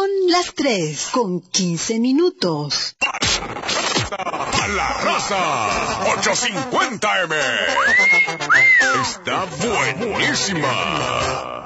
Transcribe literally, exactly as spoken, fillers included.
Son las tres con quince minutos. A la raza ochocientos cincuenta eme. Está buenísima.